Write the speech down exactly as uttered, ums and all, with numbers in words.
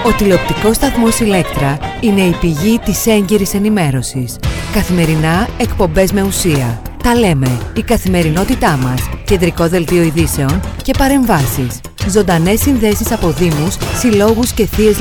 Ο τηλεοπτικός σταθμός Ηλέκτρα είναι η πηγή της έγκυρης ενημέρωσης. Καθημερινά εκπομπές με ουσία. Τα λέμε, η καθημερινότητά μας, κεντρικό δελτίο ειδήσεων και παρεμβάσεις. Ζωντανές συνδέσεις από δήμους, συλλόγους και θείες